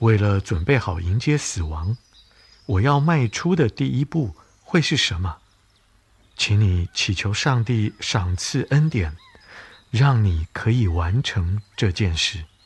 为了准备好迎接死亡，我要迈出的第一步会是什么？请你祈求上帝赏赐恩典，让你可以完成这件事。